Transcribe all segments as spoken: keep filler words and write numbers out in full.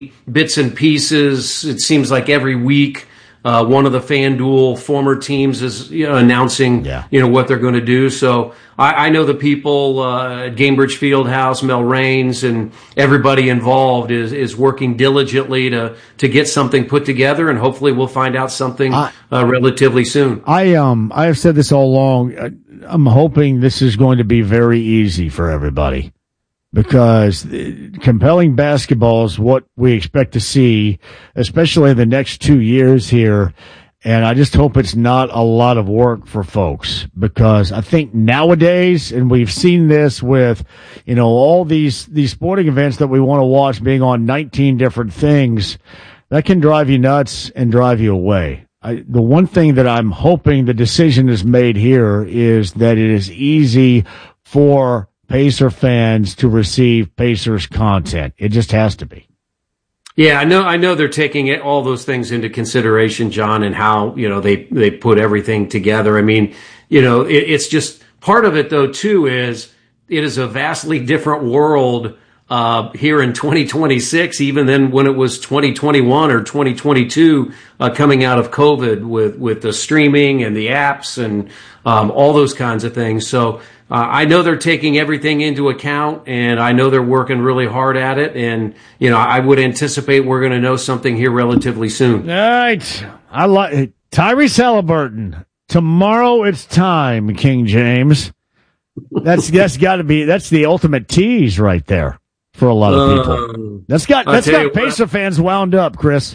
bits and pieces. It seems like every week, uh, one of the FanDuel former teams is you know, announcing, yeah. you know, what they're going to do. So I, I know the people uh, at Gamebridge Fieldhouse, Mel Raines, and everybody involved is is working diligently to to get something put together, and hopefully we'll find out something uh, relatively soon. I um I have said this all along. I'm hoping this is going to be very easy for everybody, because compelling basketball is what we expect to see, especially in the next two years here. And I just hope it's not a lot of work for folks, because I think nowadays, and we've seen this with, you know, all these, these sporting events that we want to watch being on nineteen different things, that can drive you nuts and drive you away. I, the one thing that I'm hoping the decision is made here is that it is easy for Pacer fans to receive Pacers content. It just has to be. Yeah, I know. I know they're taking it, all those things into consideration, John, and how you know they they put everything together. I mean, you know, it, it's just part of it, though. Too is it is a vastly different world uh, here in twenty twenty-six, even than when it was twenty twenty-one or twenty twenty-two, uh, coming out of COVID with with the streaming and the apps and um, all those kinds of things. So. Uh, I know they're taking everything into account, and I know they're working really hard at it. And, you know, I would anticipate we're going to know something here relatively soon. All right. I like Tyrese Halliburton. Tomorrow it's time, King James. That's that's got to be that's the ultimate tease right there for a lot of people. Uh, that's got that's got Pacer fans wound up, Chris.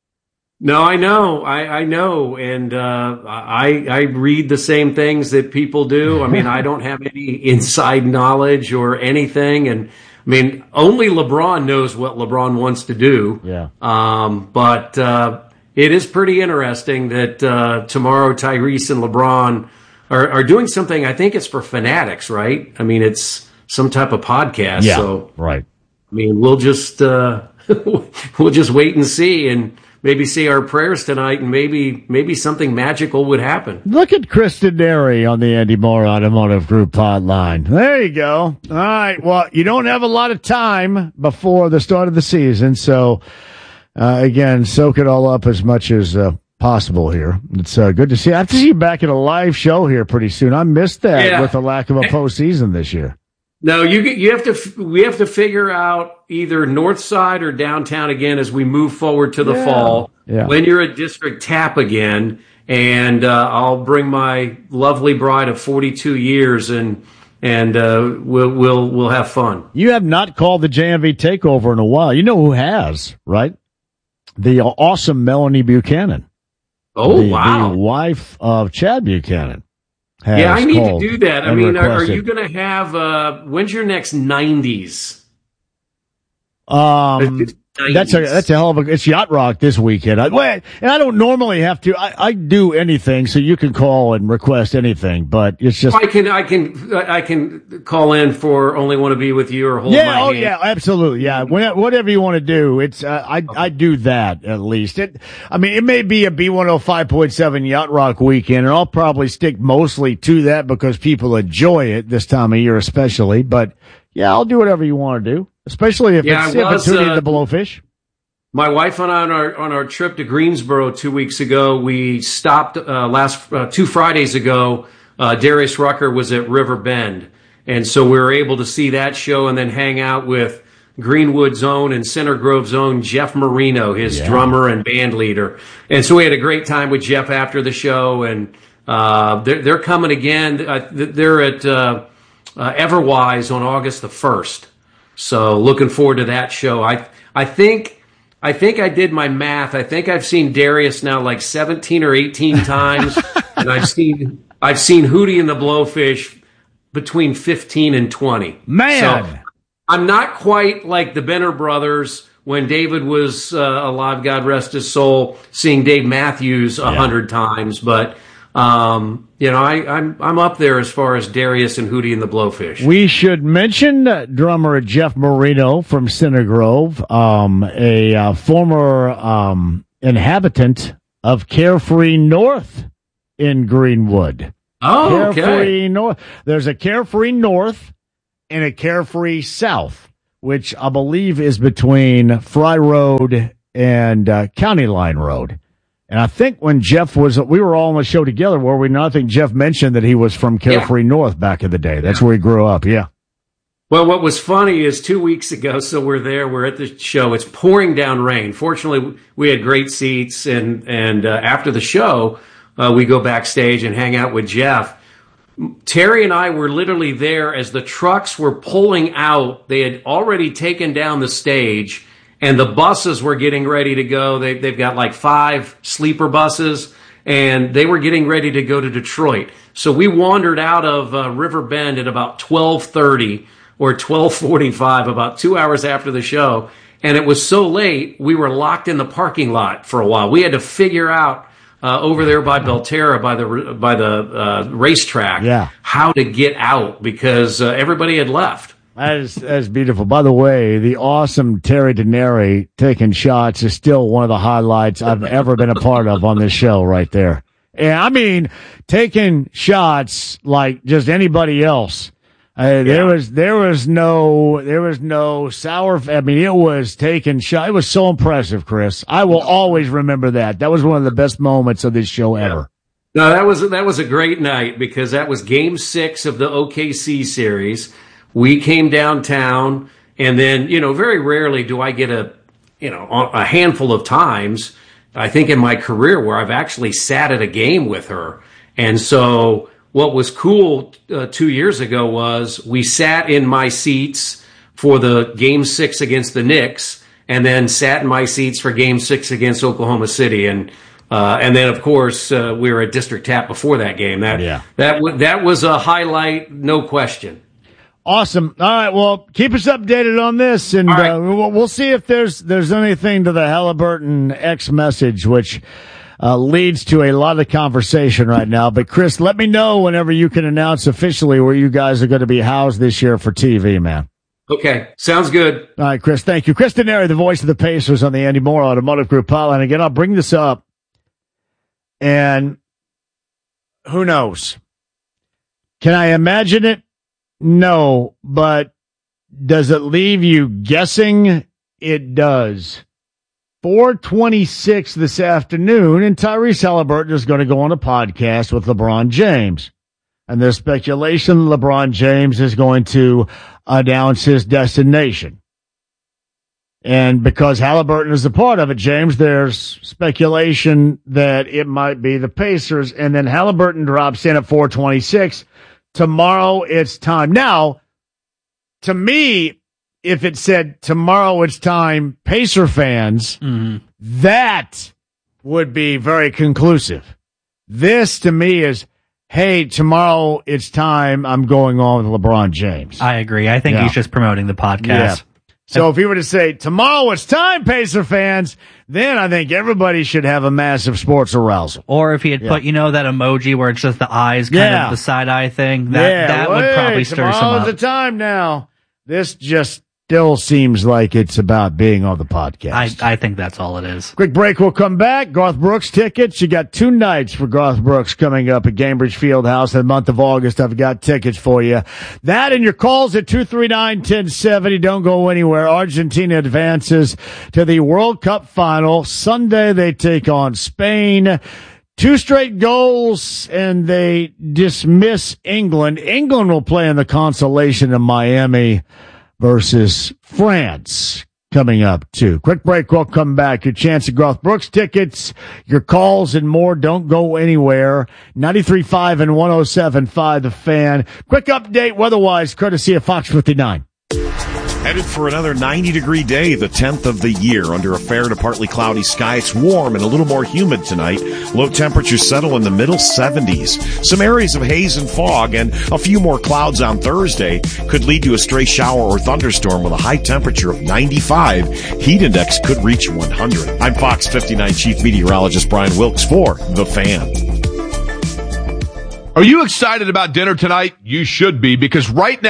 No, I know, I, I know, and uh, I I read the same things that people do. I mean, I don't have any inside knowledge or anything, and I mean, only LeBron knows what LeBron wants to do. Yeah. Um, but uh, it is pretty interesting that uh, tomorrow Tyrese and LeBron are, are doing something. I think it's for Fanatics, right? I mean, it's some type of podcast. Yeah. So right. I mean, we'll just uh, we'll just wait and see, and. Maybe say our prayers tonight, and maybe maybe something magical would happen. Look at Kristen Derry on the Andy Moore Automotive Group hotline. There you go. All right. Well, you don't have a lot of time before the start of the season, so uh, again, soak it all up as much as uh, possible here. It's uh, good to see. I have to see you back at a live show here pretty soon. I missed that yeah. with the lack of a postseason this year. No, you you have to. We have to figure out either North Side or downtown again as we move forward to the yeah. fall. Yeah. When you're at District Tap again, and uh, I'll bring my lovely bride of forty-two years, and and uh, we'll we'll we'll have fun. You have not called the J M V Takeover in a while. You know who has, right? The awesome Melanie Buchanan. Oh the, wow! The wife of Chad Buchanan. Yeah, I need to do that. I mean, are, are you going to have, uh, when's your next nineties? Um, that's a, that's a hell of a, it's Yacht Rock this weekend. I, well, and I don't normally have to, I, I do anything, so you can call and request anything, but it's just. I can, I can, I can call in for Only Want to Be With You or Hold yeah, My oh, Hand. Yeah, absolutely. Yeah. Whatever you want to do. It's, uh, I, I do that at least. It, I mean, it may be a B one oh five point seven Yacht Rock weekend, and I'll probably stick mostly to that because people enjoy it this time of year, especially, but yeah, I'll do whatever you want to do. Especially if yeah, it's, if it's Hootie uh, and the Blowfish. My wife and I on our on our trip to Greensboro two weeks ago, we stopped uh, last uh, two Fridays ago. Uh, Darius Rucker was at River Bend, and so we were able to see that show and then hang out with Greenwood's own and Center Grove's own Jeff Marino, his yeah. drummer and band leader. And so we had a great time with Jeff after the show, and uh, they're, they're coming again. Uh, they're at uh, uh, Everwise on August the first. So looking forward to that show. I I think I think I did my math. I think I've seen Darius now like seventeen or eighteen times, and I've seen I've seen Hootie and the Blowfish between fifteen and twenty. Man, so I'm not quite like the Benner brothers when David was uh, alive, God rest his soul, seeing Dave Matthews a hundred yeah. times, but. Um, you know, I, I'm I'm up there as far as Darius and Hootie and the Blowfish. We should mention uh, drummer Jeff Marino from Center Grove, um, a uh, former um, inhabitant of Carefree North in Greenwood. Oh, Carefree okay. North. There's a Carefree North and a Carefree South. which I believe is between Fry Road and uh, County Line Road. And I think when Jeff was, we were all on the show together, were we not? I think Jeff mentioned that he was from Carefree yeah. North back in the day. That's yeah. where he grew up, yeah. Well, what was funny is two weeks ago, so we're there, we're at the show, it's pouring down rain. Fortunately, we had great seats, and, and uh, after the show, uh, we go backstage and hang out with Jeff. Terry and I were literally there as the trucks were pulling out. They had already taken down the stage, and the buses were getting ready to go. They, they've got like five sleeper buses, and they were getting ready to go to Detroit. So we wandered out of uh, River Bend at about twelve thirty. Or twelve forty-five, about two hours after the show. And it was so late, we were locked in the parking lot for a while. We had to figure out uh, over there by Belterra, by the by the uh, racetrack, yeah. how to get out because uh, everybody had left. That is, that is beautiful. By the way, the awesome Terry Denary taking shots is still one of the highlights I've ever been a part of on this show right there. And I mean, taking shots like just anybody else. Uh, there yeah. was there was no there was no sour. I mean, it was taken shot. It was so impressive, Chris. I will always remember that. That was one of the best moments of this show yeah. ever. No, that was that was a great night because that was Game Six of the O K C series. We came downtown, and then you know, very rarely do I get a you know a handful of times. I think in my career where I've actually sat at a game with her, and so. What was cool uh, two years ago was we sat in my seats for the Game Six against the Knicks, and then sat in my seats for Game Six against Oklahoma City, and uh, and then of course uh, we were at District Tap before that game. That yeah. that w- that was a highlight, no question. Awesome. All right. Well, keep us updated on this, and right. uh, we'll, we'll see if there's there's anything to the Halliburton X message, which. Uh, leads to a lot of conversation right now. But, Chris, let me know whenever you can announce officially where you guys are going to be housed this year for T V, man. Okay. Sounds good. All right, Chris, thank you. Chris Denary, the voice of the Pacers on the Andy Moore Automotive Group hotline. Again, I'll bring this up, and who knows? Can I imagine it? No, but does it leave you guessing? It does. four twenty-six this afternoon, and Tyrese Halliburton is going to go on a podcast with LeBron James. And there's speculation LeBron James is going to announce his destination. And because Halliburton is a part of it, James, there's speculation that it might be the Pacers. And then Halliburton drops in at four twenty-six. Tomorrow it's time. Now, to me, if it said tomorrow it's time, Pacer fans, mm-hmm. that would be very conclusive. This, to me, is, hey, tomorrow it's time, I'm going on with LeBron James. I agree. I think yeah. he's just promoting the podcast. Yeah. So if he were to say, tomorrow it's time, Pacer fans, then I think everybody should have a massive sports arousal. Or if he had yeah. put, you know, that emoji where it's just the eyes, kind yeah. of the side-eye thing, that, yeah. that well, would probably hey, stir some up. Tomorrow's the time now. This just still seems like it's about being on the podcast. I, I think that's all it is. Quick break. We'll come back. Garth Brooks tickets. You got two nights for Garth Brooks coming up at Gainbridge Fieldhouse in the month of August. I've got tickets for you. That and your calls at two three nine, one oh seven oh. Don't go anywhere. Argentina advances to the World Cup final. Sunday they take on Spain. Two straight goals, and they dismiss England. England will play in the consolation in Miami versus France coming up, too. Quick break. We'll come back. Your chance at Garth Brooks tickets, your calls, and more. Don't go anywhere. ninety-three point five and one oh seven point five The Fan. Quick update weather-wise, courtesy of Fox fifty-nine. Headed for another ninety-degree day, the tenth of the year. Under a fair to partly cloudy sky, it's warm and a little more humid tonight. Low temperatures settle in the middle seventies. Some areas of haze and fog and a few more clouds on Thursday could lead to a stray shower or thunderstorm with a high temperature of ninety-five. Heat index could reach one hundred. I'm Fox fifty-nine Chief Meteorologist Brian Wilkes for The Fan. Are you excited about dinner tonight? You should be, because right now,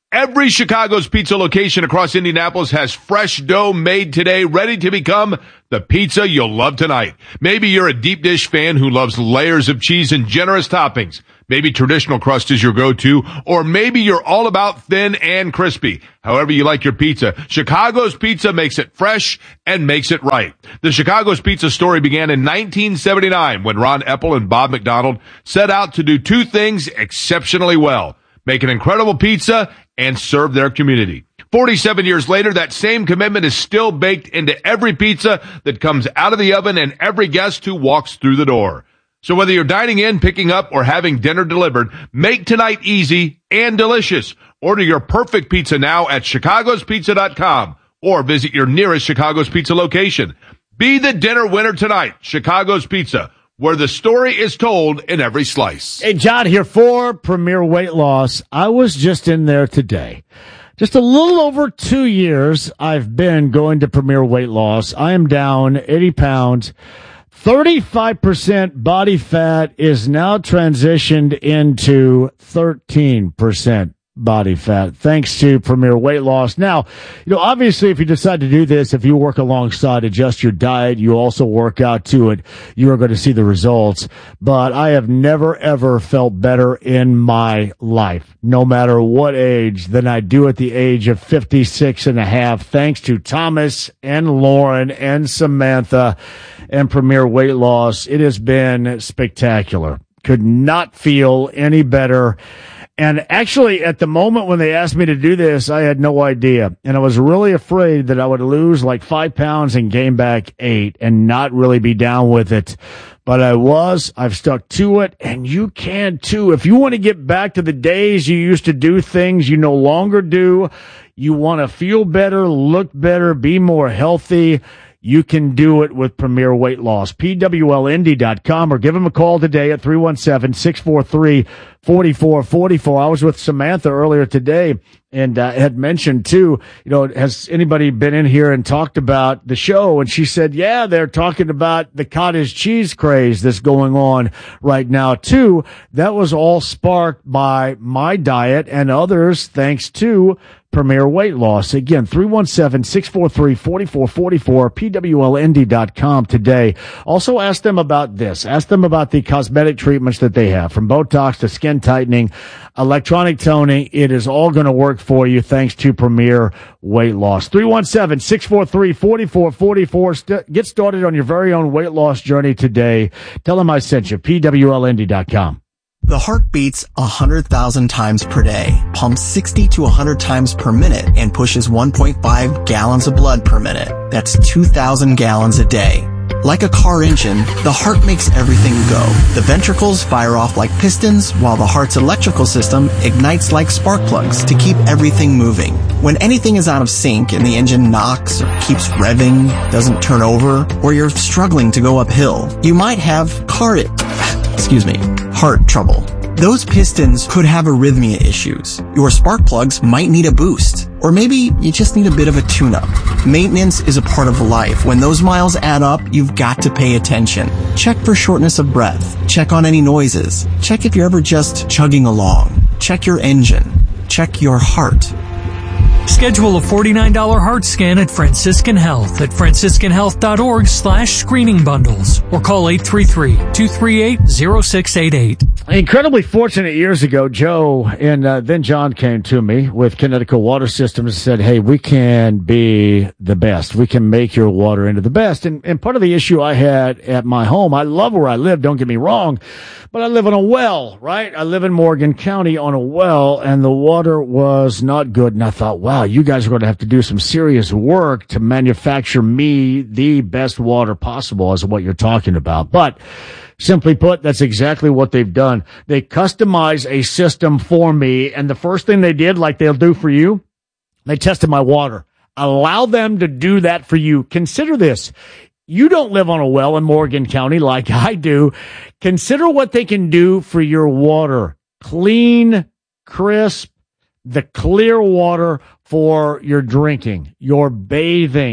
Every Chicago's Pizza location across Indianapolis has fresh dough made today, ready to become the pizza you'll love tonight. Maybe you're a deep dish fan who loves layers of cheese and generous toppings. Maybe traditional crust is your go-to, or maybe you're all about thin and crispy. However you like your pizza, Chicago's Pizza makes it fresh and makes it right. The Chicago's Pizza story began in nineteen seventy-nine when Ron Epple and Bob McDonald set out to do two things exceptionally well: make an incredible pizza and serve their community. forty-seven years later, that same commitment is still baked into every pizza that comes out of the oven and every guest who walks through the door. So whether you're dining in, picking up, or having dinner delivered, make tonight easy and delicious. Order your perfect pizza now at chicagos pizza dot com or visit your nearest Chicago's Pizza location. Be the dinner winner tonight. Chicago's Pizza, where the story is told in every slice. Hey, John here for Premier Weight Loss. I was just in there today. Just a little over two years I've been going to Premier Weight Loss. I am down eighty pounds. thirty-five percent body fat is now transitioned into thirteen percent body fat, thanks to Premier Weight Loss. Now, you know, obviously, if you decide to do this, if you work alongside, adjust your diet, you also work out to it, you are going to see the results. But I have never, ever felt better in my life, no matter what age, than I do at the age of fifty-six and a half, thanks to Thomas and Lauren and Samantha and Premier Weight Loss. It has been spectacular. Could not feel any better. And actually, at the moment when they asked me to do this, I had no idea. And I was really afraid that I would lose like five pounds and gain back eight and not really be down with it. But I was. I've stuck to it, and you can too. If you want to get back to the days you used to do things you no longer do, you want to feel better, look better, be more healthy, you can do it with Premier Weight Loss. P W L Indy dot com, or give them a call today at three one seven, six four three, four four four four. I was with Samantha earlier today and uh, had mentioned, too, you know, has anybody been in here and talked about the show? And she said, yeah, they're talking about the cottage cheese craze that's going on right now, too. That was all sparked by my diet and others, thanks to Premier Weight Loss. Again, three one seven, six four three, four four four four, P W L N D dot com today. Also ask them about this. Ask them about the cosmetic treatments that they have, from Botox to skin tightening, electronic toning. It is all going to work for you thanks to Premier Weight Loss. three one seven, six four three, four four four four. St- get started on your very own weight loss journey today. Tell them I sent you. P W L N D dot com. The heart beats one hundred thousand times per day, pumps sixty to one hundred times per minute, and pushes one point five gallons of blood per minute. That's two thousand gallons a day. Like a car engine, the heart makes everything go. The ventricles fire off like pistons, while the heart's electrical system ignites like spark plugs to keep everything moving. When anything is out of sync and the engine knocks or keeps revving, doesn't turn over, or you're struggling to go uphill, you might have car excuse me, heart trouble. Those pistons could have arrhythmia issues. Your spark plugs might need a boost. Or maybe you just need a bit of a tune-up. Maintenance is a part of life. When those miles add up, you've got to pay attention. Check for shortness of breath. Check on any noises. Check if you're ever just chugging along. Check your engine. Check your heart. Schedule a forty-nine dollars heart scan at Franciscan Health at franciscan health dot org slash screening bundles or call eight three three, two three eight, zero six eight eight. Incredibly fortunate years ago, Joe and uh, then John came to me with Connecticut Water Systems and said, hey, we can be the best. We can make your water into the best. And, and part of the issue I had at my home, I love where I live, don't get me wrong, but I live on a well, right? I live in Morgan County on a well, and the water was not good. And I thought, wow, you guys are going to have to do some serious work to manufacture me the best water possible, is what you're talking about. But simply put, that's exactly what they've done. They customize a system for me, and the first thing they did, like they'll do for you, they tested my water. Allow them to do that for you. Consider this. You don't live on a well in Morgan County like I do. Consider what they can do for your water. Clean, crisp, the clear water for your drinking, your bathing,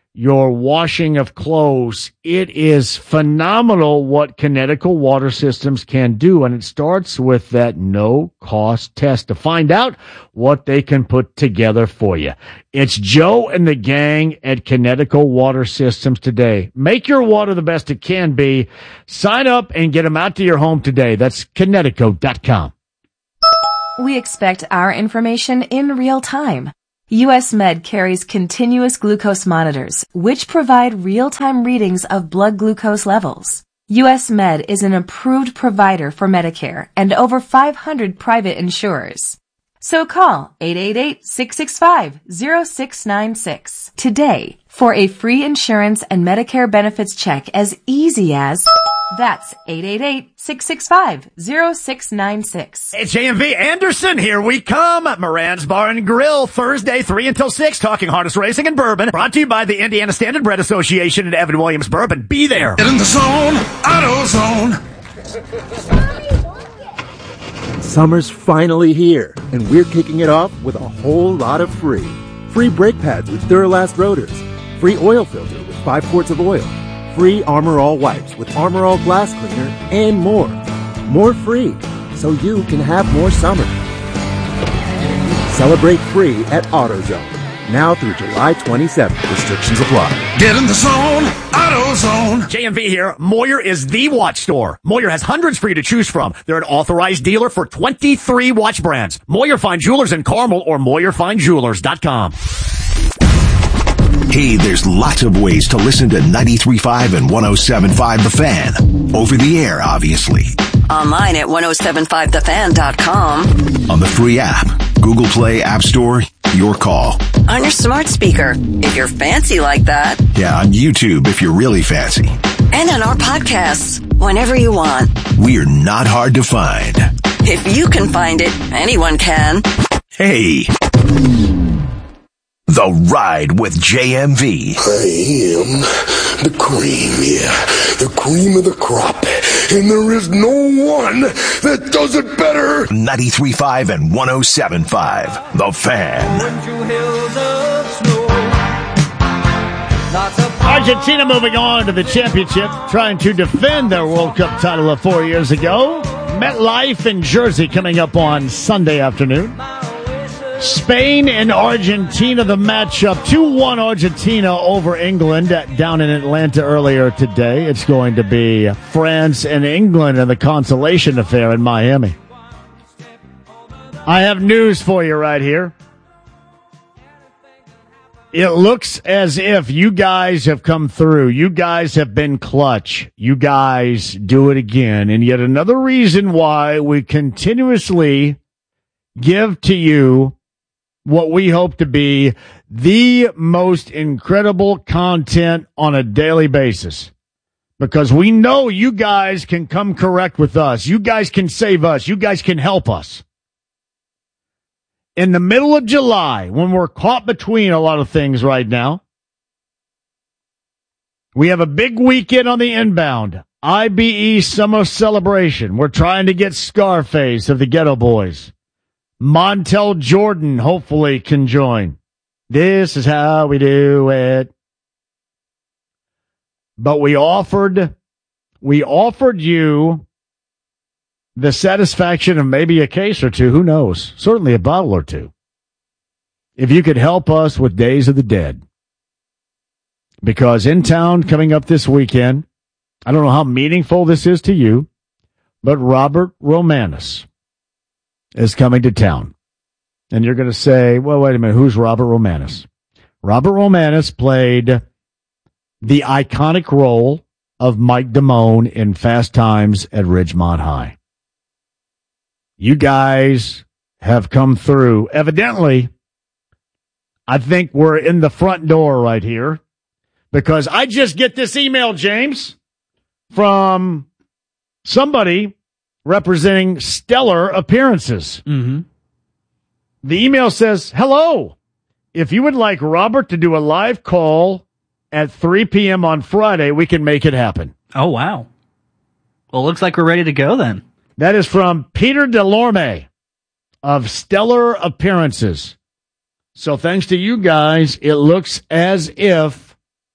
your washing of clothes. It is phenomenal what Kinetico Water Systems can do, and it starts with that no-cost test to find out what they can put together for you. It's Joe and the gang at Kinetico Water Systems today. Make your water the best it can be. Sign up and get them out to your home today. That's Kinetico dot com. We expect our information in real time. U S Med carries continuous glucose monitors, which provide real-time readings of blood glucose levels. U S Med is an approved provider for Medicare and over five hundred private insurers. So call eight eight eight, six six five, zero six nine six today for a free insurance and Medicare benefits check as easy as... That's eight eight eight, six six five, zero six nine six. It's J M V Anderson. Here we come. Moran's Bar and Grill, Thursday, three until six, talking harness racing and bourbon. Brought to you by the Indiana Standard Bread Association and Evan Williams Bourbon. Be there. Get in the zone, auto zone. Summer's finally here, and we're kicking it off with a whole lot of free. Free brake pads with Duralast rotors. Free oil filter with five quarts of oil. Free Armor All wipes with Armor All glass cleaner, and more. More free, so you can have more summer. Celebrate free at AutoZone. Now through July twenty-seventh. Restrictions apply. Get in the zone, AutoZone. J M V here. Moyer is the watch store. Moyer has hundreds for you to choose from. They're an authorized dealer for twenty-three watch brands. Moyer Fine Jewelers in Carmel or Moyer Fine Jewelers dot com. Hey, there's lots of ways to listen to ninety-three point five and one oh seven point five The Fan. Over the air, obviously. Online at ten seventy-five the fan dot com. On the free app, Google Play, App Store, your call. On your smart speaker, if you're fancy like that. Yeah, on YouTube, if you're really fancy. And on our podcasts, whenever you want. We're not hard to find. If you can find it, anyone can. Hey. The Ride with J M V. I am the cream, yeah, the cream of the crop, and there is no one that does it better. ninety-three point five and one oh seven point five. The Fan. Argentina moving on to the championship, trying to defend their World Cup title of four years ago. MetLife in Jersey coming up on Sunday afternoon. Spain and Argentina, the matchup. two one Argentina over England down in Atlanta earlier today. It's going to be France and England in the consolation affair in Miami. I have news for you right here. It looks as if you guys have come through. You guys have been clutch. You guys do it again. And yet another reason why we continuously give to you what we hope to be the most incredible content on a daily basis. Because we know you guys can come correct with us. You guys can save us. You guys can help us. In the middle of July, when we're caught between a lot of things right now, we have a big weekend on the inbound. I B E Summer Celebration. We're trying to get Scarface of the Ghetto Boys. Montel Jordan hopefully can join. This is how we do it. But we offered, we offered you the satisfaction of maybe a case or two. Who knows? Certainly a bottle or two. If you could help us with Days of the Dead. Because in town coming up this weekend, I don't know how meaningful this is to you, but Robert Romanus is coming to town. And you're going to say, well, wait a minute, who's Robert Romanus? Robert Romanus played the iconic role of Mike Damone in Fast Times at Ridgemont High. You guys have come through. Evidently, I think we're in the front door right here because I just get this email, James, from somebody representing Stellar Appearances. Mm-hmm. The email says, hello, if you would like Robert to do a live call at three p.m. on Friday, we can make it happen. Oh, wow. Well, it looks like we're ready to go then. That is from Peter Delorme of Stellar Appearances. So thanks to you guys, it looks as if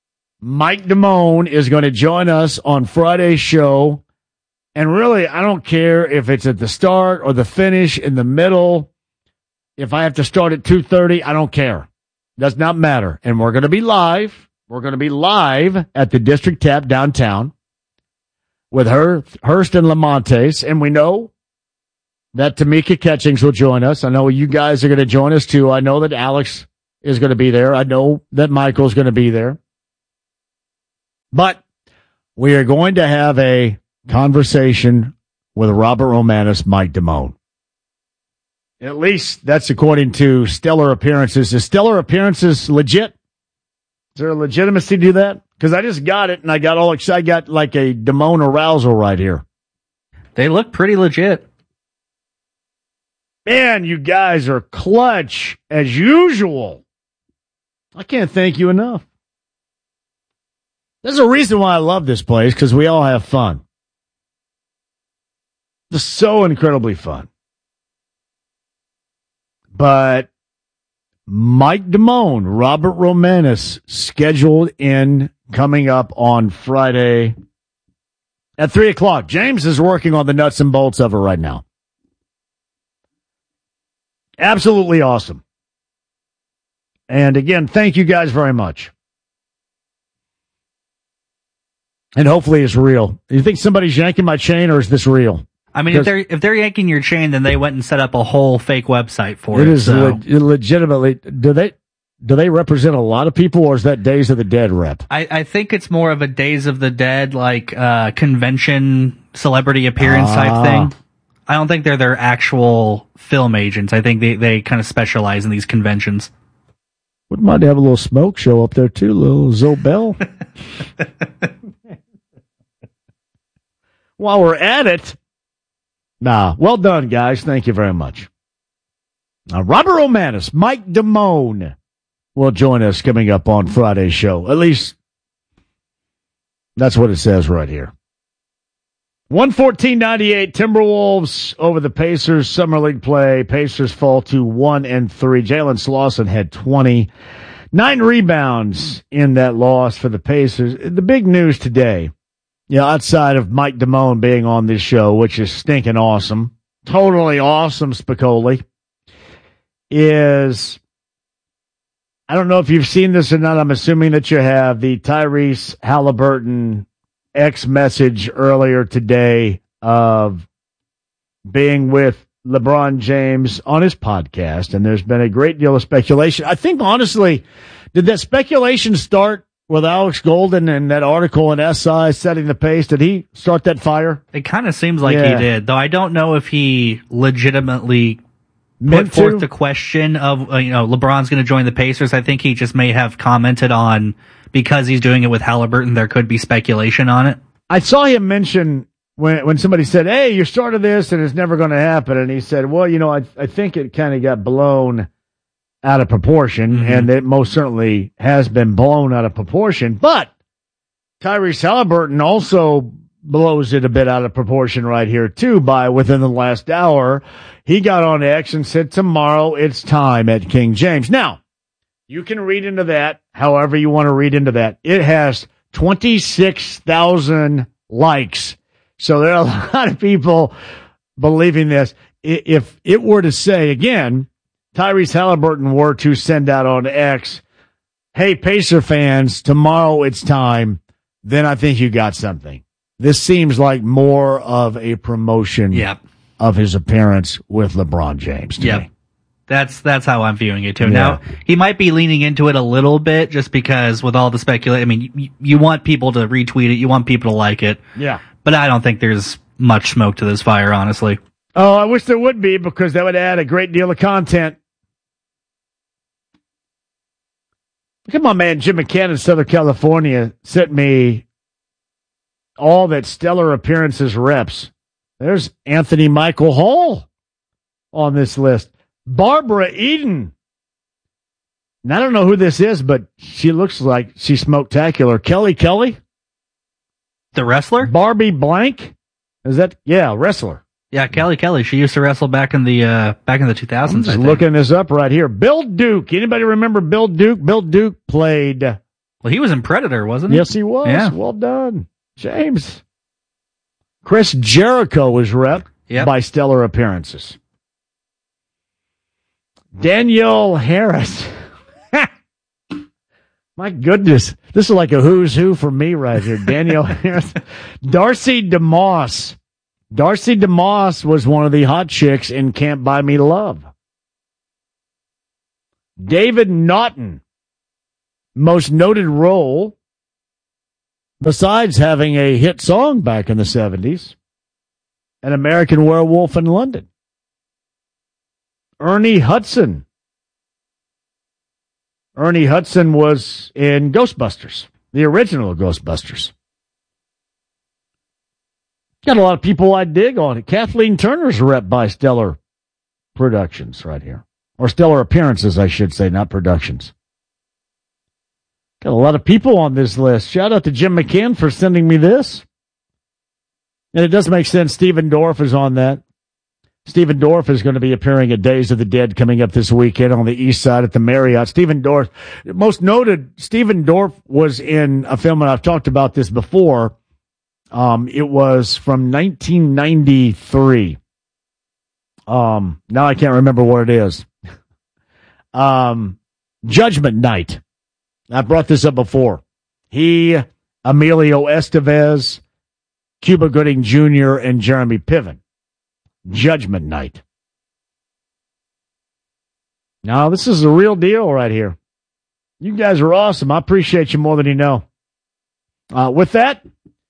Mike Damone is going to join us on Friday's show. And really, I don't care if it's at the start or the finish, in the middle. If I have to start at two thirty, I don't care. Does not matter. And we're going to be live. We're going to be live at the District Tap downtown with her, Hurst and Lamontes. And we know that Tamika Catchings will join us. I know you guys are going to join us too. I know that Alex is going to be there. I know that Michael's going to be there. But we are going to have a conversation with Robert Romanus, Mike Damone. At least that's according to Stellar Appearances. Is Stellar Appearances legit? Is there a legitimacy to that? Because I just got it and I got all excited. I got like a Damone arousal right here. They look pretty legit. Man, you guys are clutch as usual. I can't thank you enough. There's a reason why I love this place, because we all have fun. Just so incredibly fun. But Mike Damone, Robert Romanus, scheduled in coming up on Friday at three o'clock. James is working on the nuts and bolts of it right now. Absolutely awesome. And again, thank you guys very much. And hopefully it's real. You think somebody's yanking my chain, or is this real? I mean, if they're if they're yanking your chain, then they went and set up a whole fake website for it. It is so. le- legitimately. Do they do they represent a lot of people, or is that Days of the Dead rep? I, I think it's more of a Days of the Dead, like uh, convention celebrity appearance Ah. type thing. I don't think they're their actual film agents. I think they, they kind of specialize in these conventions. Wouldn't mind to have a little smoke show up there too, a little Zobel. While we're at it, nah, well done, guys. Thank you very much. Now, Robert Romanus, Mike Damone will join us coming up on Friday's show. At least that's what it says right here. one fourteen ninety-eight Timberwolves over the Pacers. Summer League play. Pacers fall to one and three. Jalen Slauson had twenty. Nine rebounds in that loss for the Pacers. The big news today, yeah, outside of Mike Damone being on this show, which is stinking awesome, totally awesome, Spicoli, is, I don't know if you've seen this or not. I'm assuming that you have the Tyrese Halliburton X message earlier today of being with LeBron James on his podcast, and there's been a great deal of speculation. I think, honestly, did that speculation start with Alex Golden and that article in S I setting the pace? Did he start that fire? It kind of seems like Yeah. he did, though I don't know if he legitimately Meant put forth to? the question of, uh, you know, LeBron's going to join the Pacers. I think he just may have commented on, because he's doing it with Halliburton, there could be speculation on it. I saw him mention when when somebody said, hey, you started this and it's never going to happen. And he said, well, you know, I, I think it kind of got blown out of proportion, Mm-hmm. and it most certainly has been blown out of proportion. But Tyrese Halliburton also blows it a bit out of proportion right here, too, by within the last hour. He got on X and said, tomorrow it's time at King James. Now, you can read into that however you want to read into that. It has twenty-six thousand likes. So there are a lot of people believing this. I- If it were to say, again, Tyrese Halliburton were to send out on X, hey, Pacer fans, tomorrow it's time, then I think you got something. This seems like more of a promotion Yep. of his appearance with LeBron James to Yep. me. That's that's how I'm viewing it too. Yeah. Now, he might be leaning into it a little bit just because with all the speculation, I mean, you, you want people to retweet it, you want people to like it. Yeah. But I don't think there's much smoke to this fire, honestly. Oh, I wish there would be, because that would add a great deal of content. Look at my man Jim McCann in Southern California sent me all that Stellar Appearances reps. There's Anthony Michael Hall on this list. Barbara Eden. And I don't know who this is, but she looks like she's smoketacular. Kelly Kelly? The wrestler? Barbie Blank? Is that, yeah, wrestler. Yeah, Kelly Kelly. She used to wrestle back in the uh, back in the two thousands. I'm just I think. looking this up right here. Bill Duke. Anybody remember Bill Duke? Bill Duke played Well, he was in Predator, wasn't he? Yes, he was. Yeah. Well done, James. Chris Jericho was rep yep. by stellar appearances. Danielle Harris. My goodness. This is like a who's who for me right here. Danielle Harris. Darcy DeMoss. Darcy DeMoss was one of the hot chicks in Can't Buy Me Love. David Naughton. Most noted role, besides having a hit song back in the seventies, An American Werewolf in London. Ernie Hudson. Ernie Hudson was in Ghostbusters, the original Ghostbusters. Got a lot of people I dig on it. Kathleen Turner's rep by Stellar Productions right here. Or Stellar Appearances, I should say, not Productions. Got a lot of people on this list. Shout out to Jim McCann for sending me this. And it does make sense. Stephen Dorff is on that. Stephen Dorff is going to be appearing at Days of the Dead coming up this weekend on the east side at the Marriott. Stephen Dorff, most noted, Stephen Dorff was in a film, and I've talked about this before. Um, it was from nineteen ninety-three. Um, now I can't remember what it is. um, Judgment Night. I brought this up before. He, Emilio Estevez, Cuba Gooding Junior, and Jeremy Piven. Judgment Night. Now, this is a real deal right here. You guys are awesome. I appreciate you more than you know. Uh, with that,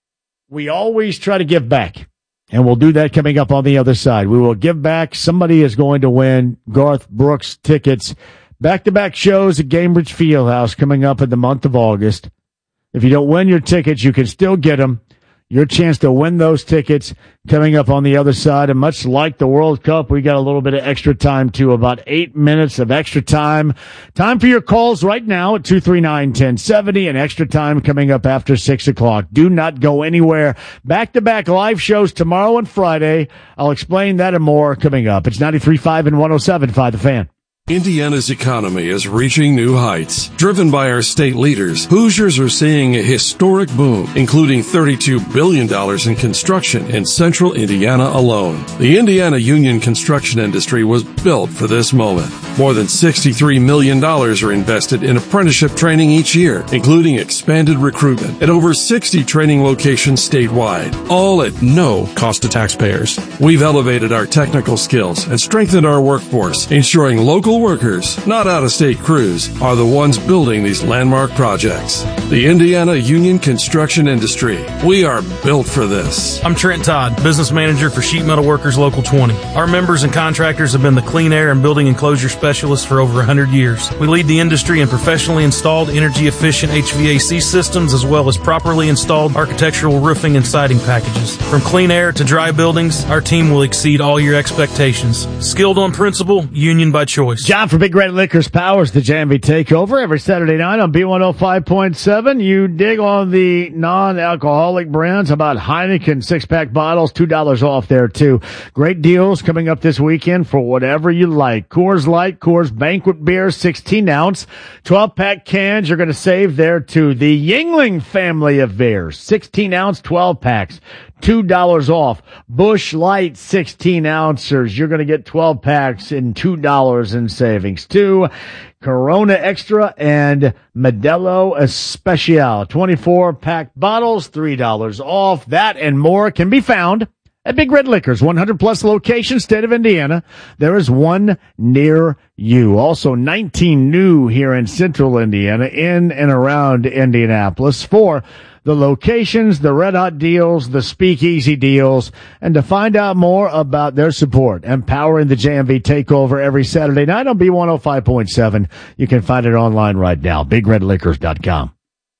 we always try to give back. And we'll do that coming up on the other side. We will give back. Somebody is going to win Garth Brooks tickets. Back-to-back shows at Gainbridge Fieldhouse coming up in the month of August. If you don't win your tickets, you can still get them. Your chance to win those tickets coming up on the other side. And much like the World Cup, we got a little bit of extra time, too. About eight minutes of extra time. Time for your calls right now at two three nine, one oh seven oh, and extra time coming up after six o'clock. Do not go anywhere. Back-to-back live shows tomorrow and Friday. I'll explain that and more coming up. It's ninety-three point five and one oh seven point five The Fan. Indiana's economy is reaching new heights. Driven by our state leaders, Hoosiers are seeing a historic boom, including thirty-two billion dollars in construction in central Indiana alone. The Indiana union construction industry was built for this moment. More than sixty-three million dollars are invested in apprenticeship training each year, including expanded recruitment at over sixty training locations statewide, all at no cost to taxpayers. We've elevated our technical skills and strengthened our workforce, ensuring local workers, not out-of-state crews, are the ones building these landmark projects. The Indiana Union Construction Industry. We are built for this. I'm Trent Todd, business manager for Sheet Metal Workers Local twenty. Our members and contractors have been the clean air and building enclosure specialists for over one hundred years. We lead the industry in professionally installed energy-efficient H V A C systems as well as properly installed architectural roofing and siding packages. From clean air to dry buildings, our team will exceed all your expectations. Skilled on principle, union by choice. John from Big Red Liquors powers the J M V Takeover every Saturday night on B one oh five point seven. You dig on the non-alcoholic brands. About Heineken six-pack bottles, two dollars off there, too. Great deals coming up this weekend for whatever you like. Coors Light, Coors Banquet Beer, sixteen ounce. twelve-pack cans you're going to save there, too. The Yuengling family of beers, sixteen ounce, twelve packs. two dollars off. Busch Light sixteen ounces. You're going to get twelve packs and two dollars in savings too. Corona Extra and Modelo Especial. twenty-four pack bottles, three dollars off. That and more can be found at Big Red Liquors, one hundred plus locations, state of Indiana. There is one near you. Also nineteen new here in central Indiana, in and around Indianapolis for the locations, the red hot deals, the speakeasy deals, and to find out more about their support, empowering the J M V Takeover every Saturday night on B one oh five point seven. You can find it online right now, big red liquors dot com.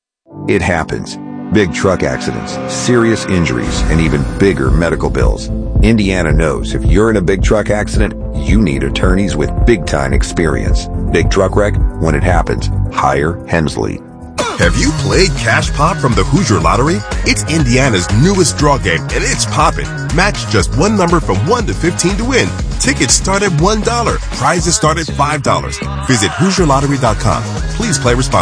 It happens. Big truck accidents, serious injuries, and even bigger medical bills. Indiana knows if you're in a big truck accident, you need attorneys with big-time experience. Big truck wreck? When it happens, hire Hensley. Have you played Cash Pop from the Hoosier Lottery? It's Indiana's newest draw game, and it's poppin'. Match just one number from one to fifteen to win. Tickets start at one dollar. Prizes start at five dollars. Visit Hoosier Lottery dot com. Please play responsibly.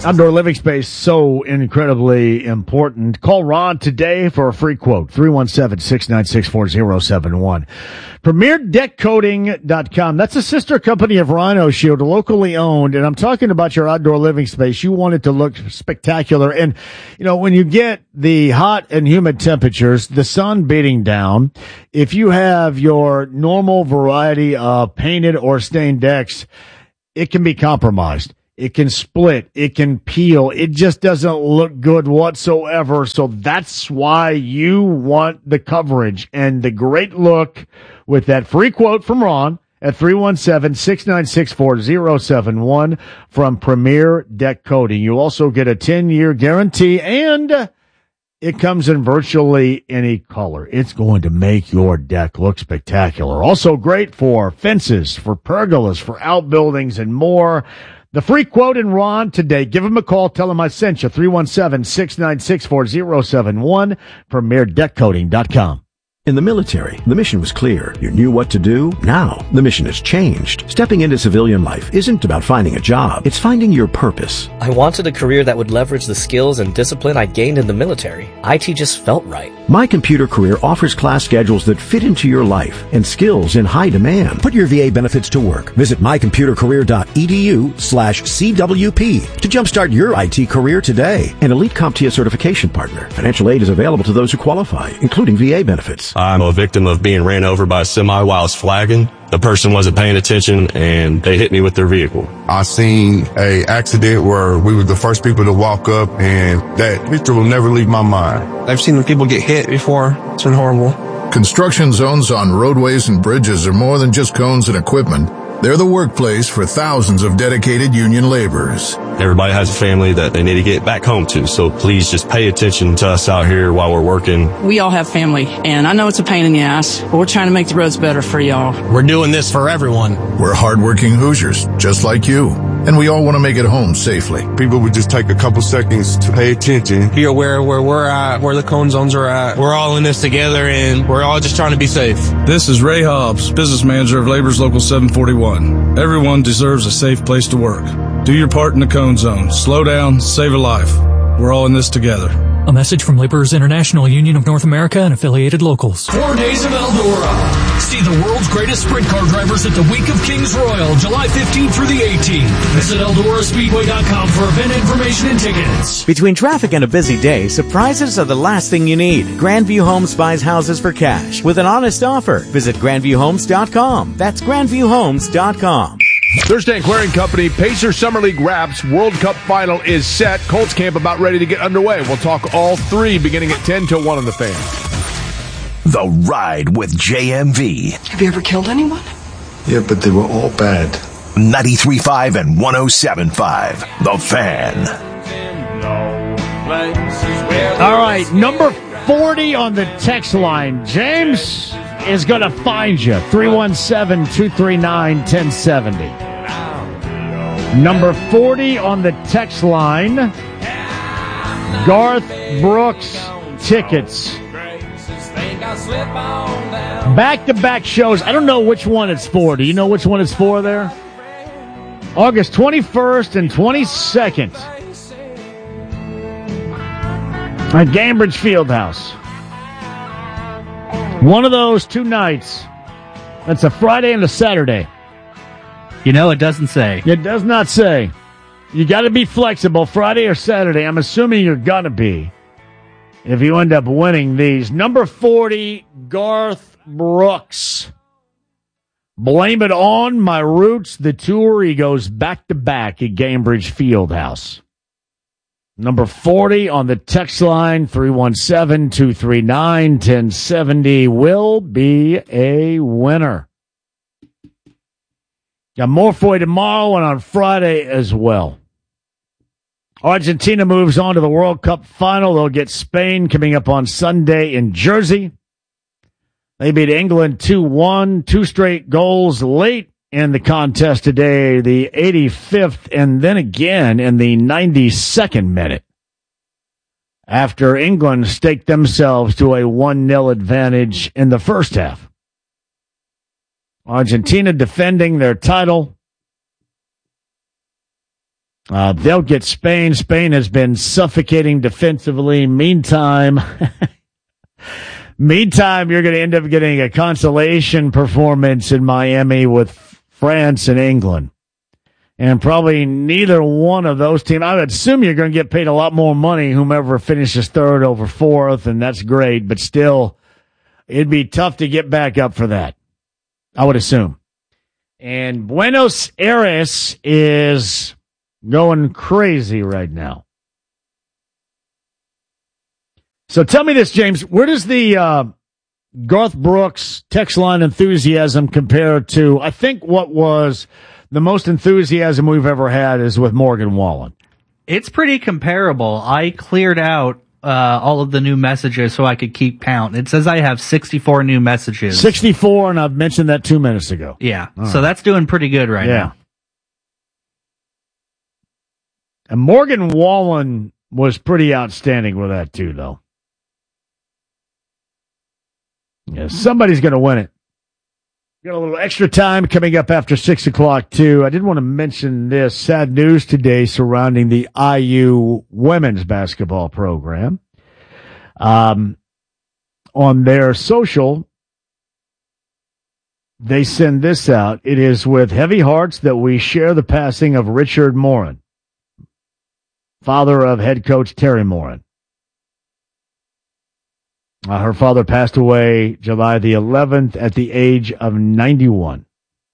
Outdoor living space, so incredibly important. Call Ron today for a free quote, three one seven, six nine six, four zero seven one. Premier Deck Coating dot com. That's a sister company of Rhino Shield, locally owned. And I'm talking about your outdoor living space. You want it to look spectacular. And, you know, when you get the hot and humid temperatures, the sun beating down, if you have your normal variety of painted or stained decks, it can be compromised. It can split. It can peel. It just doesn't look good whatsoever. So that's why you want the coverage and the great look with that free quote from Ron at three one seven, six nine six, four zero seven one from Premier Deck Coating. You also get a ten-year guarantee, and it comes in virtually any color. It's going to make your deck look spectacular. Also great for fences, for pergolas, for outbuildings, and more. The free quote in Ron today. Give him a call. Tell him I sent you. three one seven, six nine six, four zero seven one. Premier Deck Coating dot com. In the military, the mission was clear. You knew what to do. Now, the mission has changed. Stepping into civilian life isn't about finding a job. It's finding your purpose. I wanted a career that would leverage the skills and discipline I gained in the military. I T just felt right. My Computer Career offers class schedules that fit into your life and skills in high demand. Put your V A benefits to work. Visit my computer career dot e d u slash C W P to jumpstart your I T career today. An Elite CompTIA certification partner. Financial aid is available to those who qualify, including V A benefits. I'm a victim of being ran over by a semi while I was flagging. The person wasn't paying attention and they hit me with their vehicle. I seen a accident where we were the first people to walk up, and that picture will never leave my mind. I've seen people get hit before. It's been horrible. Construction zones on roadways and bridges are more than just cones and equipment. They're the workplace for thousands of dedicated union laborers. Everybody has a family that they need to get back home to, so please just pay attention to us out here while we're working. We all have family, and I know it's a pain in the ass, but we're trying to make the roads better for y'all. We're doing this for everyone. We're hardworking Hoosiers, just like you, and we all want to make it home safely. People would just take a couple seconds to pay attention. Be aware where we're at, where the cone zones are at. We're all in this together, and we're all just trying to be safe. This is Ray Hobbs, business manager of Labor's Local seven forty-one. Everyone deserves a safe place to work. Do your part in the cone zone. Slow down, save a life. We're all in this together. A message from Laborers International Union of North America and affiliated locals. Four days of Eldora. See the world's greatest sprint car drivers at the Week of Kings Royal, July fifteenth through the eighteenth. Visit Eldora Speedway dot com for event information and tickets. Between traffic and a busy day, surprises are the last thing you need. Grandview Homes buys houses for cash with an honest offer. Visit Grandview Homes dot com. That's Grandview Homes dot com. Thursday Aquarium Company, Pacers Summer League Wraps, World Cup Final is set. Colts camp about ready to get underway. We'll talk all three beginning at ten till one on the Fan. The Ride with J M V. Have you ever killed anyone? Yeah, but they were all bad. ninety-three point five and one oh seven point five. The Fan. All right, number forty on the text line. James is going to find you. three one seven, two three nine, one oh seven oh. Number forty on the text line. Garth Brooks tickets. Back-to-back shows. I don't know which one it's for. Do you know which one it's for there? August twenty-first and twenty-second at Gainbridge Fieldhouse. One of those two nights. That's a Friday and a Saturday. You know, it doesn't say. It does not say. You got to be flexible, Friday or Saturday. I'm assuming you're going to be if you end up winning these. Number forty, Garth Brooks. Blame It On My Roots. The tour, he goes back-to-back at Gainbridge Fieldhouse. Number forty on the text line, three one seven, two three nine, one oh seven oh, will be a winner. Got more for you tomorrow and on Friday as well. Argentina moves on to the World Cup final. They'll get Spain coming up on Sunday in Jersey. They beat England two one, two straight goals late in the contest today, the eighty-fifth, and then again in the ninety-second minute, after England staked themselves to a one nil advantage in the first half. Argentina defending their title. Uh, they'll get Spain. Spain has been suffocating defensively. Meantime, meantime, you're going to end up getting a consolation performance in Miami with France and England. And probably neither one of those teams. I would assume you're going to get paid a lot more money, whomever finishes third over fourth, and that's great. But still, it'd be tough to get back up for that, I would assume. And Buenos Aires is going crazy right now. So tell me this, James. Where does the uh, Garth Brooks text line enthusiasm compare to, I think, what was the most enthusiasm we've ever had is with Morgan Wallen? It's pretty comparable. I cleared out uh, all of the new messages so I could keep count. It says I have sixty-four new messages. sixty-four, and I've mentioned that two minutes ago. Yeah, All so right. that's doing pretty good right yeah. now. And Morgan Wallen was pretty outstanding with that, too, though. Yeah, somebody's going to win it. Got a little extra time coming up after six o'clock, too. I did want to mention this sad news today surrounding the I U women's basketball program. Um, on their social, they send this out. It is with heavy hearts that we share the passing of Richard Morin, father of head coach Terry Morin. Uh, her father passed away July the eleventh at the age of ninety-one.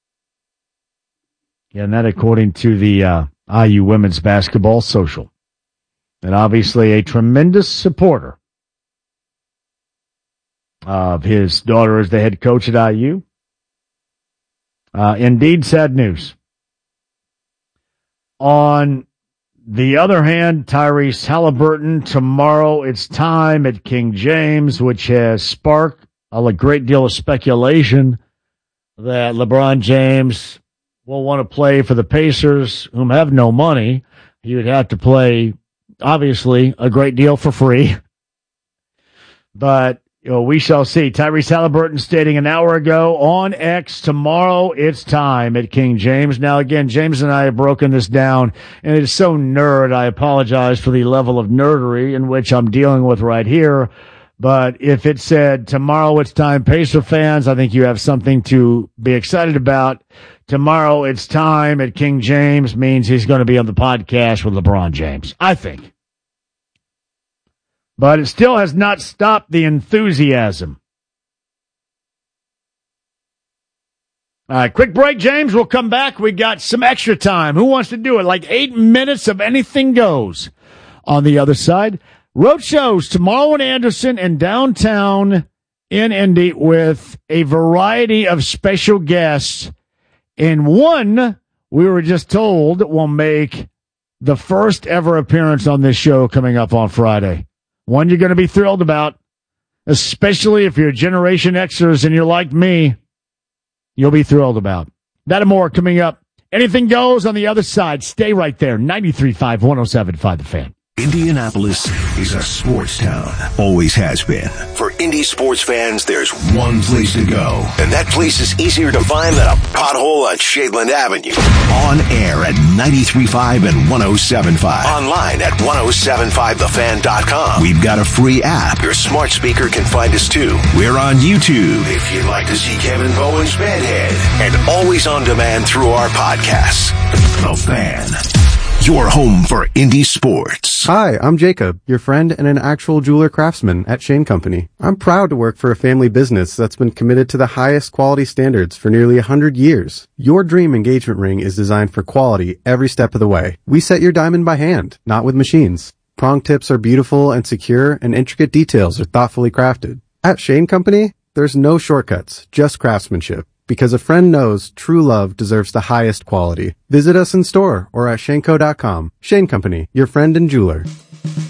Yeah, and that according to the uh, I U women's basketball social. And obviously a tremendous supporter of his daughter as the head coach at I U. Uh, indeed, sad news. On the other hand, Tyrese Halliburton, tomorrow it's time at King James, which has sparked a great deal of speculation that LeBron James will want to play for the Pacers, whom have no money. He would have to play, obviously, a great deal for free. But you know, we shall see. Tyrese Halliburton stating an hour ago on X, tomorrow it's time at King James. Now, again, James and I have broken this down, and it is so nerd. I apologize for the level of nerdery in which I'm dealing with right here. But if it said tomorrow it's time, Pacer fans, I think you have something to be excited about. Tomorrow it's time at King James means he's going to be on the podcast with LeBron James, I think. But it still has not stopped the enthusiasm. All right, quick break, James. We'll come back. We got some extra time. Who wants to do it? Like eight minutes of anything goes. On the other side, road shows tomorrow in Anderson and downtown in Indy with a variety of special guests. And one, we were just told, will make the first ever appearance on this show coming up on Friday. One you're going to be thrilled about, especially if you're Generation Xers and you're like me, you'll be thrilled about. That and more coming up. Anything goes on the other side. Stay right there. ninety-three point five, one oh seven point five The Fan. Indianapolis is a sports town. Always has been. For Indy sports fans, there's One place to go. and that place is easier to find than a pothole on Shadeland Avenue. On air at ninety-three point five and one oh seven point five. Online at ten seventy-five the fan dot com. We've got a free app. Your smart speaker can find us too. We're on YouTube. If you'd like to see Kevin Bowen's bedhead. And always on demand through our podcasts. The Fan. Your home for Indy sports. Hi, I'm Jacob, your friend and an actual jeweler craftsman at Shane Company. I'm proud to work for a family business that's been committed to the highest quality standards for nearly one hundred years. Your dream engagement ring is designed for quality every step of the way. We set your diamond by hand, not with machines. Prong tips are beautiful and secure, and intricate details are thoughtfully crafted. At Shane Company, there's no shortcuts, just craftsmanship. Because a friend knows true love deserves the highest quality. Visit us in store or at shaneco dot com. Shane Company, your friend and jeweler.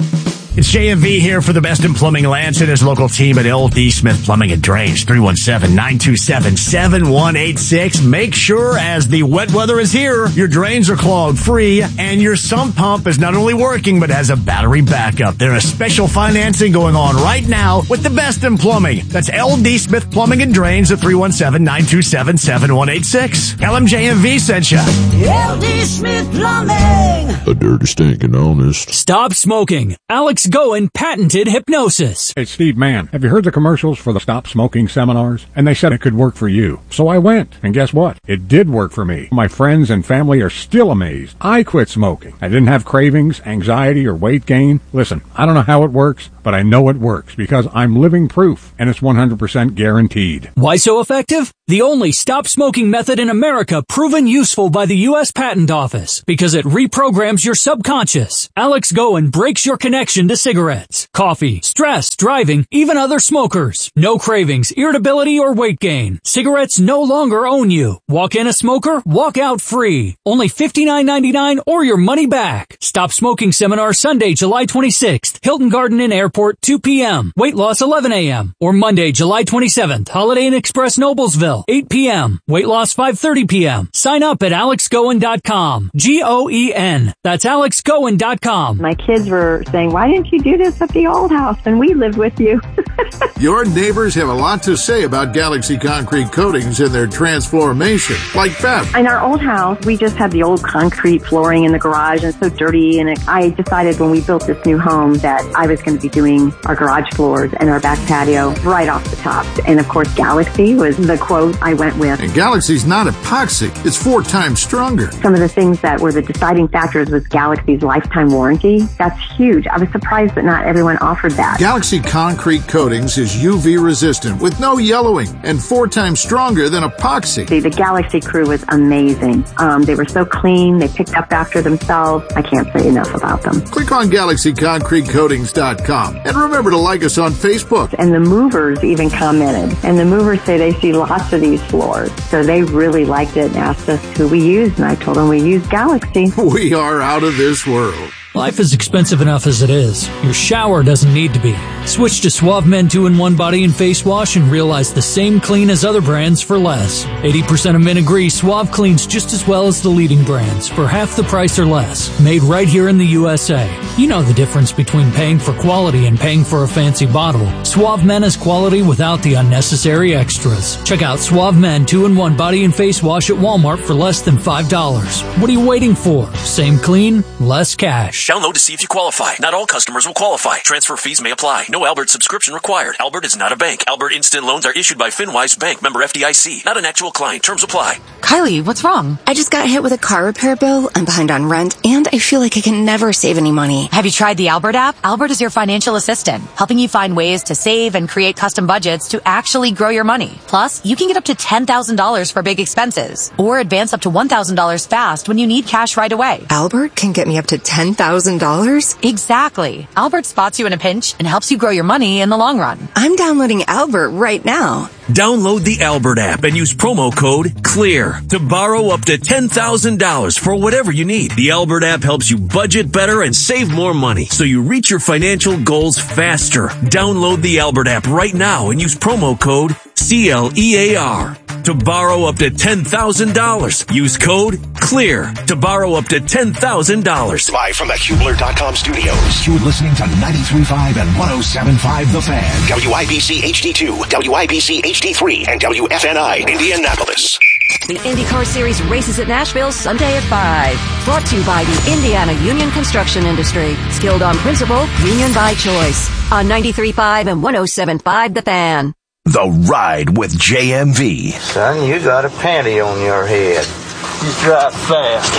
It's J M V here for the best in plumbing. Lance and his local team at L D Smith Plumbing and Drains, three one seven, nine two seven, seven one eight six. Make sure as the wet weather is here, your drains are clogged free and your sump pump is not only working but has a battery backup. There is special financing going on right now with the best in plumbing. That's L D Smith Plumbing and Drains at three one seven, nine two seven, seven one eight six. L M J M V sent ya. L D Smith Plumbing. A dirty, stinking honest. Stop smoking. Alex Goen patented hypnosis. Hey, Steve Mann, have you heard the commercials for the Stop Smoking seminars? And they said it could work for you. So I went, and guess what? It did work for me. My friends and family are still amazed. I quit smoking. I didn't have cravings, anxiety, or weight gain. Listen, I don't know how it works, but I know it works because I'm living proof, and it's one hundred percent guaranteed. Why so effective? The only stop smoking method in America proven useful by the U S Patent Office because it reprograms your subconscious. Alex Goen breaks your connection to cigarettes, coffee, stress, driving, even other smokers. No cravings, irritability, or weight gain. Cigarettes no longer own you. Walk in a smoker, walk out free. Only fifty-nine ninety-nine or your money back. Stop Smoking Seminar Sunday, July twenty-sixth, Hilton Garden Inn Airport, two p.m. Weight loss eleven a.m. Or Monday, July twenty-seventh, Holiday Inn Express Noblesville, eight p.m. Weight loss five thirty p.m. Sign up at alex goen dot com. G O E N. That's alex goen dot com. My kids were saying, why didn't you do this at the old house when we lived with you? Your neighbors have a lot to say about Galaxy Concrete Coatings and their transformation, like Bev. In our old house, we just had the old concrete flooring in the garage and so dirty. And it, I decided when we built this new home that I was going to be doing our garage floors and our back patio right off the top. And of course, Galaxy was the quote I went with. And Galaxy's not epoxy. It's four times stronger. Some of the things that were the deciding factors was Galaxy's lifetime warranty. That's huge. I was surprised that not everyone offered that. Galaxy Concrete Coatings is U V resistant with no yellowing and four times stronger than epoxy. The, the Galaxy crew was amazing. Um, they were so clean. They picked up after themselves. I can't say enough about them. Click on galaxy concrete coatings dot com and remember to like us on Facebook. And the movers even commented. And the movers say they see lots of these floors. So they really liked it and asked us who we used. And I told them we use Galaxy. We are out of this world. Life is expensive enough as it is. Your shower doesn't need to be. Switch to Suave Men two in one Body and Face Wash and realize the same clean as other brands for less. eighty percent of men agree Suave cleans just as well as the leading brands for half the price or less. Made right here in the U S A. You know the difference between paying for quality and paying for a fancy bottle. Suave Men is quality without the unnecessary extras. Check out Suave Men two in one Body and Face Wash at Walmart for less than five dollars. What are you waiting for? Same clean, less cash. Download to see if you qualify. Not all customers will qualify. Transfer fees may apply. No Albert subscription required. Albert is not a bank. Albert Instant Loans are issued by FinWise Bank, member F D I C. Not an actual client. Terms apply. Kylie, what's wrong? I just got hit with a car repair bill. I'm behind on rent, and I feel like I can never save any money. Have you tried the Albert app? Albert is your financial assistant, helping you find ways to save and create custom budgets to actually grow your money. Plus, you can get up to ten thousand dollars for big expenses, or advance up to one thousand dollars fast when you need cash right away. Albert can get me up to ten thousand dollars? Exactly. Albert spots you in a pinch and helps you grow your money in the long run. I'm downloading Albert right now. Download the Albert app and use promo code CLEAR to borrow up to ten thousand dollars for whatever you need. The Albert app helps you budget better and save more money so you reach your financial goals faster. Download the Albert app right now and use promo code C L E A R to borrow up to ten thousand dollars. Use code CLEAR to borrow up to ten thousand dollars. Live from the Hubler dot com studios, you're listening to ninety-three point five and one oh seven point five The Fan. W I B C H D two, W I B C H D three, and W F N I Indianapolis. The IndyCar Series races at Nashville Sunday at five. Brought to you by the Indiana Union Construction Industry. Skilled on principle, union by choice. On ninety-three point five and one oh seven point five The Fan. The Ride with J M V. Son, you got a panty on your head. You drive fast,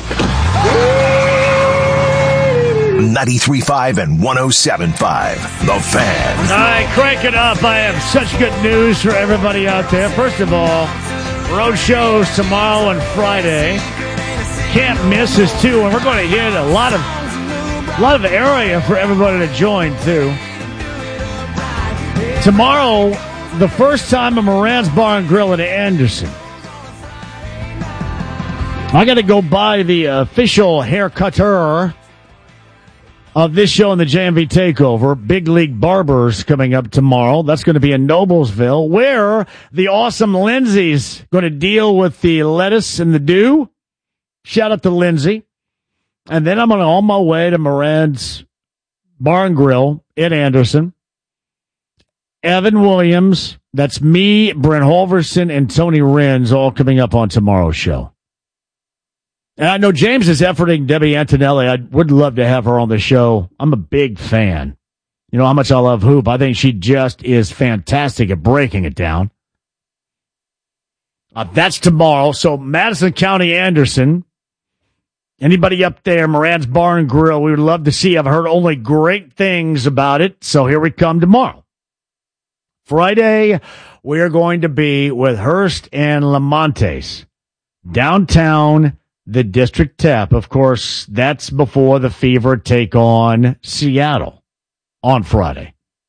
eh? ninety-three point five and one oh seven point five The Fan. All right, crank it up. I have such good news for everybody out there. First of all, road shows tomorrow and Friday. Can't miss this too, and we're going to hit a lot of, a lot of area for everybody to join too. Tomorrow, the first time at Moran's Bar and Grill in Anderson. I got to go by the official haircutter of this show and the J M V Takeover. Big League Barbers coming up tomorrow. That's going to be in Noblesville, where the awesome Lindsay's going to deal with the lettuce and the dew. Shout out to Lindsay. And then I'm on, on my way to Moran's Bar and Grill in Anderson. Evan Williams, that's me, Brent Halverson, and Tony Renz all coming up on tomorrow's show. And I know James is efforting Debbie Antonelli. I would love to have her on the show. I'm a big fan. You know how much I love hoop. I think she just is fantastic at breaking it down. Uh, that's tomorrow. So Madison County, Anderson. Anybody up there, Moran's Bar and Grill, we would love to see. I've heard only great things about it. So here we come tomorrow. Friday, we are going to be with Hearst and Lamontes downtown, the District Tap. Of course, that's before the Fever take on Seattle on Friday.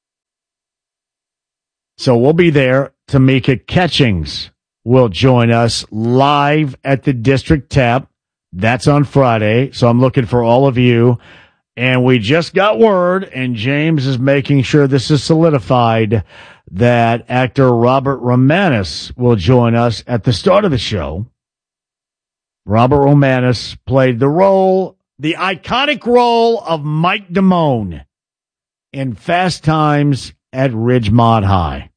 So we'll be there. Tamika Catchings will join us live at the District Tap. That's on Friday. So I'm looking for all of you. And we just got word, and James is making sure this is solidified, that actor Robert Romanus will join us at the start of the show. Robert Romanus played the role, the iconic role of Mike Damone in Fast Times at Ridgemont High,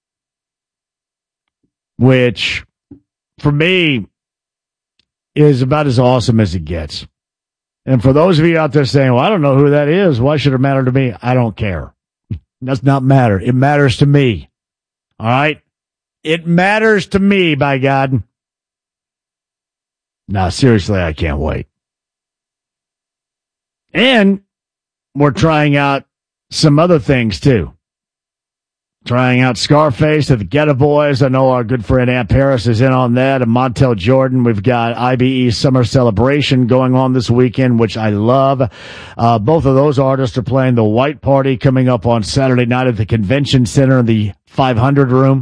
which, for me, is about as awesome as it gets. And for those of you out there saying, well, I don't know who that is, why should it matter to me? I don't care. It does not matter. It matters to me. All right? It matters to me, by God. Now, seriously, I can't wait. And we're trying out some other things, too. Trying out Scarface at the Ghetto Boys. I know our good friend Aunt Paris is in on that. And Montel Jordan. We've got I B E Summer Celebration going on this weekend, which I love. Uh, both of those artists are playing the White Party coming up on Saturday night at the Convention Center in the five hundred room.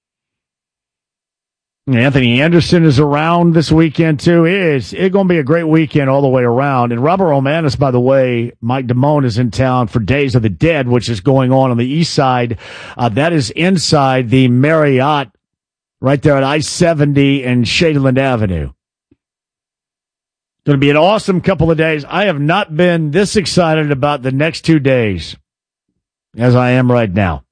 Anthony Anderson is around this weekend, too. It is it's going to be a great weekend all the way around. And Robert Romanus, by the way, Mike Damone is in town for Days of the Dead, which is going on on the east side. Uh, that is inside the Marriott right there at I seventy and Shadeland Avenue. Going to be an awesome couple of days. I have not been this excited about the next two days as I am right now.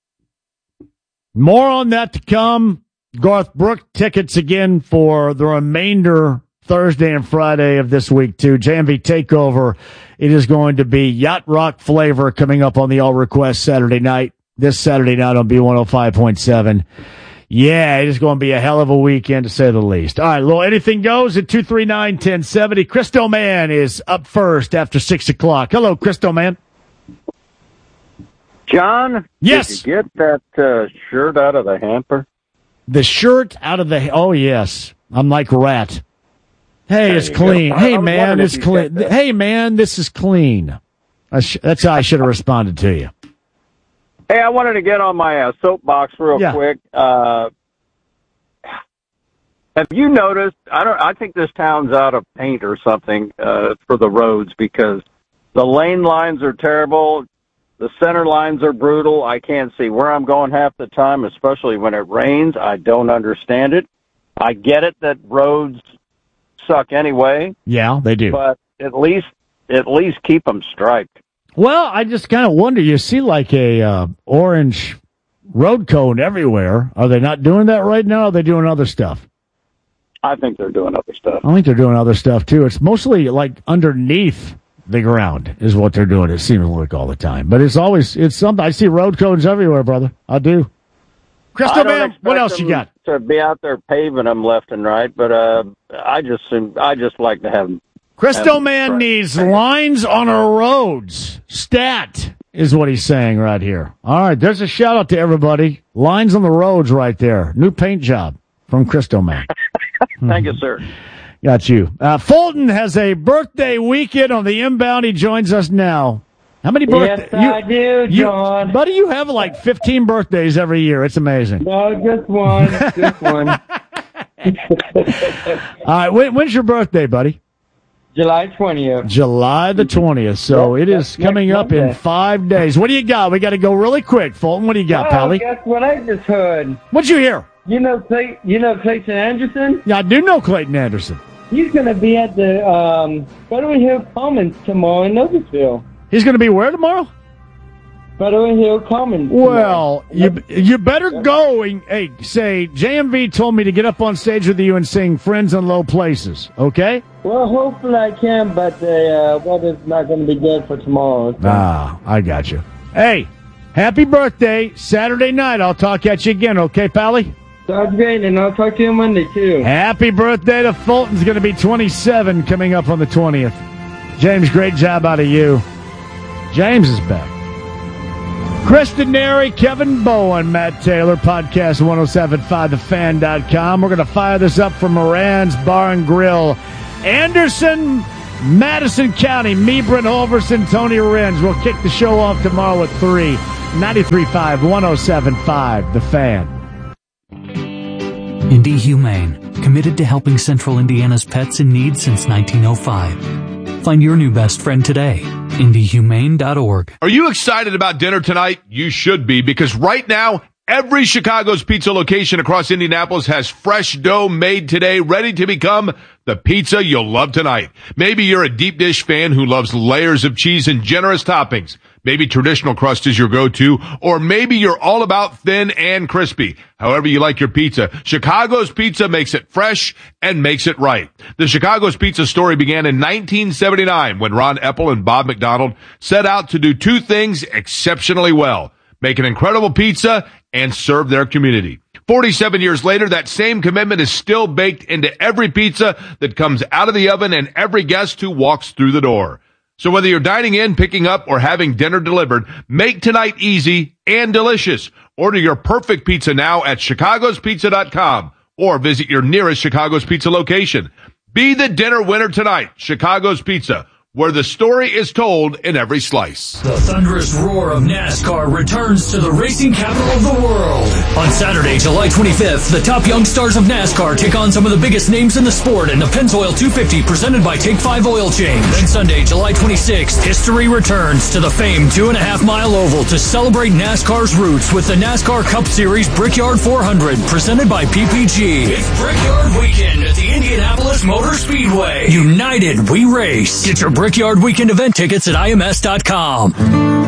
More on that to come. Garth Brooks tickets again for the remainder Thursday and Friday of this week, too. J M V Takeover. It is going to be Yacht Rock flavor coming up on the All Request Saturday night. This Saturday night on B one oh five point seven. Yeah, it is going to be a hell of a weekend, to say the least. All right, little anything goes at two three nine, one oh seven oh. Christo Man is up first after six o'clock. Hello, Christo Man. John? Yes. Did you get that uh, shirt out of the hamper? The shirt out of the, oh yes, I'm like Rat. Hey, There it's you clean. go. Hey I was man, wondering it's if you clean. got that. Hey man, this is clean. I sh- that's how I should have responded to you. Hey, I wanted to get on my uh, soapbox real Yeah. quick. Uh, have you noticed? I don't. I think this town's out of paint or something uh, for the roads, because the lane lines are terrible. The center lines are brutal. I can't see where I'm going half the time, especially when it rains. I don't understand it. I get it that roads suck anyway. Yeah, they do. But at least, at least keep them striped. Well, I just kind of wonder. You see like a uh, orange road cone everywhere. Are they not doing that right now? Or are they doing other stuff? I think they're doing other stuff. I think they're doing other stuff too. It's mostly like underneath the ground is what they're doing. It seems like all the time, but it's always it's something. I see road cones everywhere, brother. I do. Crystal I don't Man, expect what else you them got? To be out there paving them left and right, but uh, I just I just like to have them. Crystal have Man them needs lines on our roads. Stat is what he's saying right here. All right, there's a shout out to everybody. Lines on the roads right there. New paint job from Crystal Man. Thank you, sir. Got you. Uh, Fulton has a birthday weekend on the inbound. He joins us now. How many birthdays? Yes, I do, John. Buddy, you have like fifteen birthdays every year. It's amazing. No, just one. Just one. All right, when, when's your birthday, buddy? July twentieth. July the twentieth. So Yep, it is that's coming next up in Monday. five days. What do you got? We got to go really quick, Fulton. What do you got, Oh, Pally? guess what I just heard? What'd you hear? You know, Clay, you know Clayton Anderson? Yeah, I do know Clayton Anderson. He's going to be at the um, Federal Hill Commons tomorrow in Noblesville. He's going to be where tomorrow? Federal Hill Commons. Well, you you better go and hey, say J M V told me to get up on stage with you and sing "Friends in Low Places." Okay? Well, hopefully I can, but the uh, weather's not going to be good for tomorrow. So. Ah, I got you. Hey, happy birthday Saturday night. I'll talk at you again. Okay, Pally? Sounds great, and I'll talk to you Monday too. Happy birthday to Fulton's going to be twenty-seven coming up on the twentieth. James, great job out of you. James is back. Kristen Neri, Kevin Bowen, Matt Taylor, podcast ten seventy-five the fan dot com. We're going to fire this up from Moran's Bar and Grill. Anderson, Madison County, me, Brent Holverson, Tony Renz. We'll kick the show off tomorrow at three. ninety-three point five, ten seventy-five The Fan. Indy Humane, committed to helping Central Indiana's pets in need since nineteen oh five. Find your new best friend today. indy humane dot org. Are you excited about dinner tonight? You should be, because right now, every Chicago's Pizza location across Indianapolis has fresh dough made today, ready to become the pizza you'll love tonight. Maybe you're a deep dish fan who loves layers of cheese and generous toppings. Maybe traditional crust is your go-to, or maybe you're all about thin and crispy. However you like your pizza, Chicago's Pizza makes it fresh and makes it right. The Chicago's Pizza story began in nineteen seventy-nine when Ron Epple and Bob McDonald set out to do two things exceptionally well: make an incredible pizza and serve their community. forty-seven years later, that same commitment is still baked into every pizza that comes out of the oven and every guest who walks through the door. So whether you're dining in, picking up, or having dinner delivered, make tonight easy and delicious. Order your perfect pizza now at chicagos pizza dot com or visit your nearest Chicago's Pizza location. Be the dinner winner tonight. Chicago's Pizza, where the story is told in every slice. The thunderous roar of NASCAR returns to the racing capital of the world. On Saturday, July twenty-fifth, the top young stars of NASCAR take on some of the biggest names in the sport in the Pennzoil two fifty presented by Take five Oil Change. Then Sunday, July twenty-sixth, history returns to the famed two and a half mile oval to celebrate NASCAR's roots with the NASCAR Cup Series Brickyard four hundred presented by P P G. It's Brickyard Weekend at the Indianapolis Motor Speedway. United, we race. Get your Brickyard Weekend event tickets at I M S dot com.